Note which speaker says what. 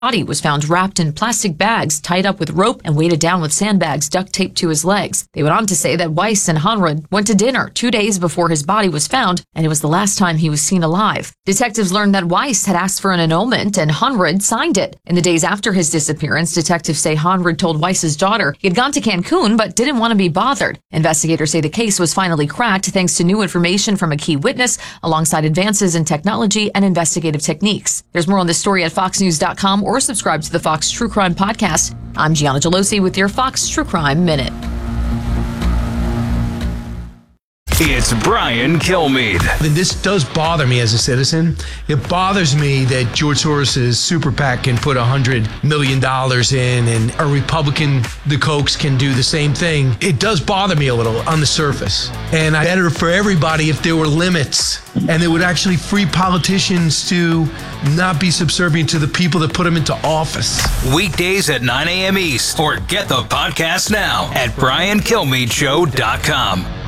Speaker 1: body was found wrapped in plastic bags, tied up with rope, and weighted down with sandbags duct taped to his legs. They went on to say that Weiss and Hanrud went to dinner 2 days before his body was found, and it was the last time he was seen alive. Detectives learned that Weiss had asked for an annulment, and Hanrud signed it. In the days after his disappearance, detectives say Hanrud told Weiss's daughter he had gone to Cancun but didn't want to be bothered. Investigators say the case was finally cracked thanks to new information from a key witness, alongside advances in technology and investigative techniques. There's more on this story at foxnews.com or subscribe to the Fox True Crime Podcast. I'm Gianna Gelosi with your Fox True Crime Minute.
Speaker 2: It's Brian Kilmeade.
Speaker 3: And this does bother me as a citizen. It bothers me that George Soros' super PAC can put $100 million in, and a Republican, the Kochs, can do the same thing. It does bother me a little on the surface. And I'd better for everybody if there were limits, and it would actually free politicians to not be subservient to the people that put them into office.
Speaker 2: Weekdays at 9 a.m. East, or get the podcast now at BrianKilmeadeShow.com.